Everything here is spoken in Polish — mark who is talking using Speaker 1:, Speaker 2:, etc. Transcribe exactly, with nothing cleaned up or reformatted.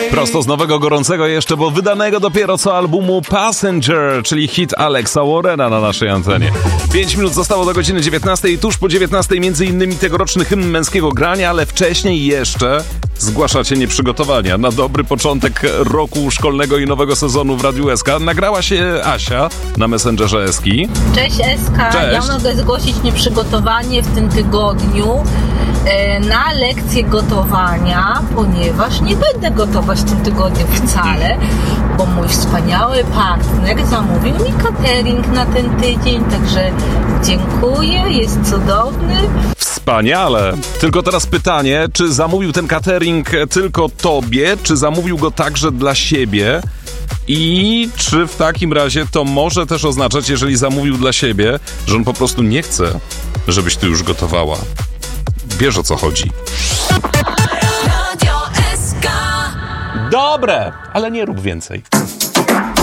Speaker 1: Prosto z nowego, gorącego jeszcze, bo wydanego dopiero co albumu Passenger, czyli hit Alexa Warrena na naszej antenie. Pięć minut zostało do godziny dziewiętnastej i tuż po dziewiętnastej między innymi tegoroczny hymn męskiego grania, ale wcześniej jeszcze zgłaszacie nieprzygotowania. Na dobry początek roku szkolnego i nowego sezonu w Radiu S K nagrała się Asia na Messengerze Eski.
Speaker 2: Cześć S K,
Speaker 1: Cześć.
Speaker 2: Ja mogę zgłosić nieprzygotowanie w tym tygodniu e, na lekcję gotowania, ponieważ nie będę gotować w tym tygodniu wcale, bo mój wspaniały partner zamówił mi catering na ten tydzień, także dziękuję, jest cudowny.
Speaker 1: Wspaniale! Tylko teraz pytanie, czy zamówił ten catering tylko tobie, czy zamówił go także dla siebie? I czy w takim razie to może też oznaczać, jeżeli zamówił dla siebie, że on po prostu nie chce, żebyś ty już gotowała? Wiesz, o co chodzi. Dobre, ale nie rób więcej.